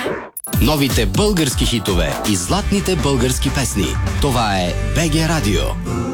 Новите български хитове и златните български песни. Това е БГ Радио.